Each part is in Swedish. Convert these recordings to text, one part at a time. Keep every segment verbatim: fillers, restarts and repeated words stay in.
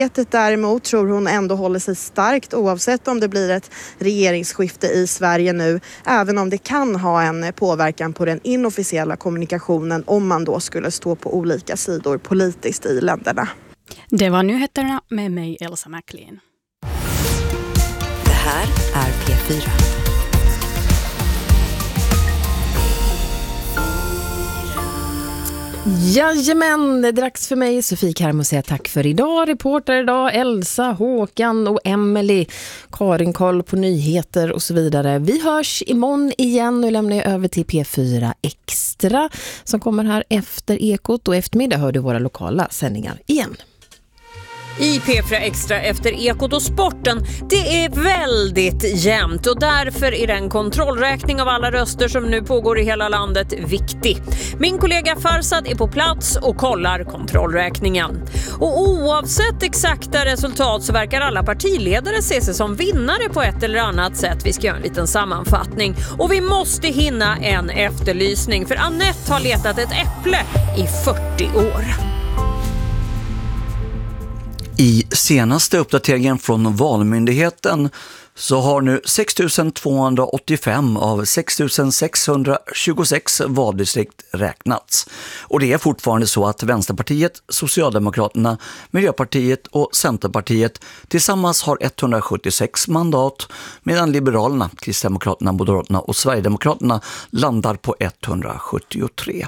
Däremot tror hon ändå håller sig starkt oavsett om det blir ett regeringsskifte i Sverige nu, även om det kan ha en påverkan på den inofficiella kommunikationen om man då skulle stå på olika sidor politiskt i länderna. Det var nyheterna med mig, Elsa Macklin. Det här är P fyra. Jajamän, det är dags för mig, Sofie Karm, att säga tack för idag. Reporter idag, Elsa, Håkan och Emily, Karin koll på nyheter och så vidare. Vi hörs imorgon igen. Nu lämnar jag över till P fyra Extra som kommer här efter Ekot, och eftermiddag hör du våra lokala sändningar igen. I P fyra Extra efter Ekot och sporten, det är väldigt jämnt och därför är den kontrollräkning av alla röster som nu pågår i hela landet viktig. Min kollega Farsad är på plats och kollar kontrollräkningen. Och oavsett exakta resultat så verkar alla partiledare se sig som vinnare på ett eller annat sätt. Vi ska göra en liten sammanfattning och vi måste hinna en efterlysning, för Annette har letat ett äpple i fyrtio år. I senaste uppdateringen från Valmyndigheten så har nu sex tusen tvåhundraåttiofem av sex tusen sexhundratjugosex valdistrikt räknats. Och det är fortfarande så att Vänsterpartiet, Socialdemokraterna, Miljöpartiet och Centerpartiet tillsammans har etthundrasjuttiosex mandat, medan Liberalerna, Kristdemokraterna, Moderaterna och Sverigedemokraterna landar på etthundrasjuttiotre.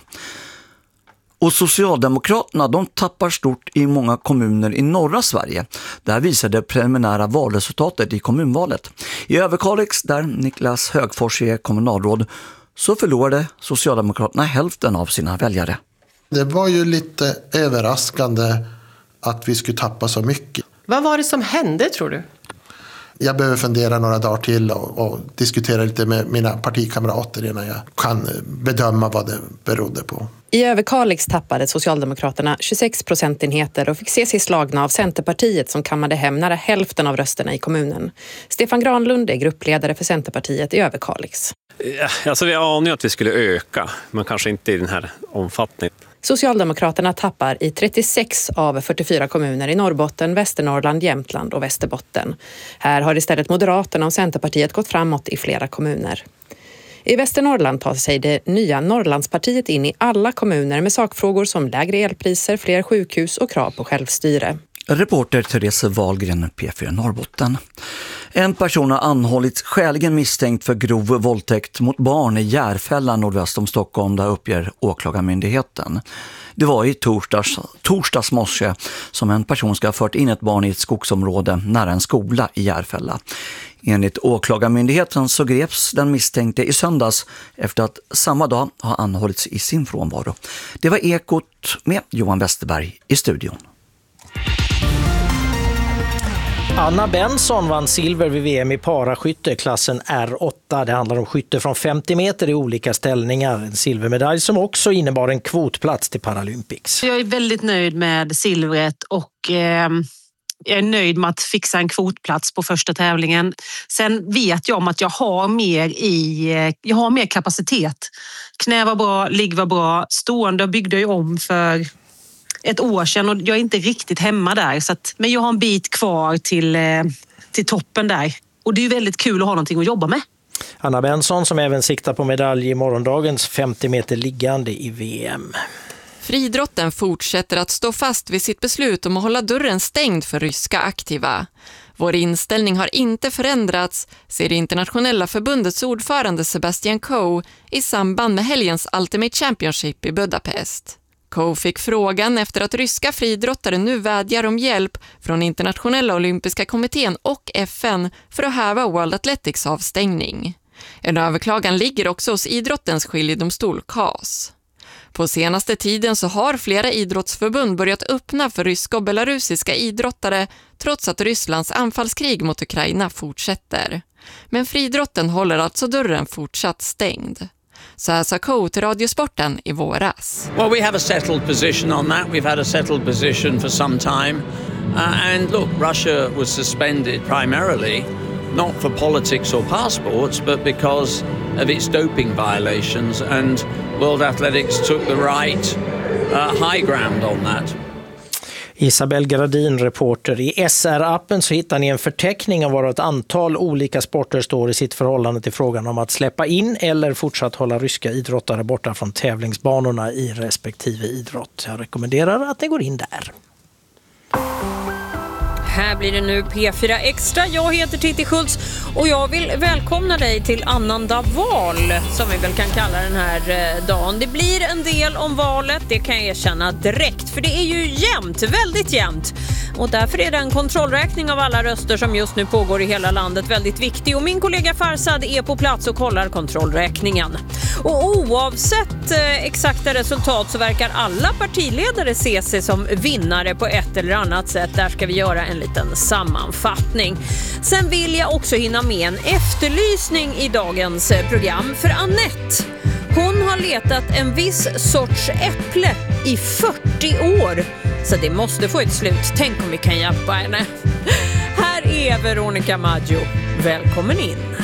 Och Socialdemokraterna, de tappar stort i många kommuner i norra Sverige. Där visade det preliminära valresultatet i kommunvalet. I Överkalix, där Niklas Högfors är kommunalråd, så förlorade Socialdemokraterna hälften av sina väljare. Det var ju lite överraskande att vi skulle tappa så mycket. Vad var det som hände, tror du? Jag behöver fundera några dagar till och, och diskutera lite med mina partikamrater innan jag kan bedöma vad det berodde på. I Överkalix tappade Socialdemokraterna tjugosex procentenheter och fick se sig slagna av Centerpartiet som kammade hem nära hälften av rösterna i kommunen. Stefan Granlund är gruppledare för Centerpartiet i Överkalix. Ja, alltså vi anar ju att vi skulle öka, men kanske inte i den här omfattningen. Socialdemokraterna tappar i trettiosex av fyrtiofyra kommuner i Norrbotten, Västernorrland, Jämtland och Västerbotten. Här har istället Moderaterna och Centerpartiet gått framåt i flera kommuner. I Västernorrland tar sig det nya Norrlandspartiet in i alla kommuner med sakfrågor som lägre elpriser, fler sjukhus och krav på självstyre. Reporter Therese Wahlgren, P fyra Norrbotten. En person har anhållits skäligen misstänkt för grov våldtäkt mot barn i Järfälla nordväst om Stockholm, där uppger åklagarmyndigheten. Det var i torsdags, torsdags morse som en person ska ha fört in ett barn i ett skogsområde nära en skola i Järfälla. Enligt åklagarmyndigheten så greps den misstänkte i söndags efter att samma dag ha anhållits i sin frånvaro. Det var Ekot med Johan Westerberg i studion. Anna Benson vann silver vid V M i paraskytte klassen R åtta. Det handlar om skytte från femtio meter i olika ställningar. En silvermedalj som också innebar en kvotplats till Paralympics. Jag är väldigt nöjd med silvret och eh, jag är nöjd med att fixa en kvotplats på första tävlingen. Sen vet jag om att jag har mer, i, jag har mer kapacitet. Knä var bra, ligg var bra. Stående byggde jag om för ett år sedan och jag är inte riktigt hemma där. Så att, men jag har en bit kvar till, till toppen där. Och det är ju väldigt kul att ha någonting att jobba med. Anna Benson som även siktar på medalj i morgondagens femtio meter liggande i V M. Friidrotten fortsätter att stå fast vid sitt beslut om att hålla dörren stängd för ryska aktiva. Vår inställning har inte förändrats, säger det internationella förbundets ordförande Sebastian Coe i samband med helgens Ultimate Championship i Budapest. Coe fick frågan efter att ryska friidrottare nu vädjar om hjälp från internationella olympiska kommittén och F N för att häva World Athletics avstängning. En överklagan ligger också hos idrottens skiljedomstol C A S. På senaste tiden så har flera idrottsförbund börjat öppna för ryska och belarusiska idrottare trots att Rysslands anfallskrig mot Ukraina fortsätter. Men friidrotten håller alltså dörren fortsatt stängd. Så här sa Coe till Radiosporten i våras. Well, we have a settled position on that. We've had a settled position for some time. Uh, and look, Russia was suspended primarily not for politics or passports, but because of its doping violations, and World Athletics took the right uh, high ground on that. Isabel Gradin, reporter. I S R-appen så hittar ni en förteckning av var ett antal olika sporter står i sitt förhållande till frågan om att släppa in eller fortsatt hålla ryska idrottare borta från tävlingsbanorna i respektive idrott. Jag rekommenderar att ni går in där. Här blir det nu P fyra Extra. Jag heter Titti Schultz och jag vill välkomna dig till annandag val, som vi väl kan kalla den här dagen. Det blir en del om valet, det kan jag erkänna direkt, för det är ju jämnt, väldigt jämnt. Och därför är den kontrollräkning av alla röster som just nu pågår i hela landet väldigt viktig. Och min kollega Farsad är på plats och kollar kontrollräkningen. Och oavsett eh, exakta resultat så verkar alla partiledare se sig som vinnare på ett eller annat sätt. Där ska vi göra en liten sammanfattning. Sen vill jag också hinna med en efterlysning i dagens program för Annette. Hon har letat en viss sorts äpple i fyrtio år. Så det måste få ett slut. Tänk om vi kan hjälpa henne. Här är Veronica Maggio. Välkommen in.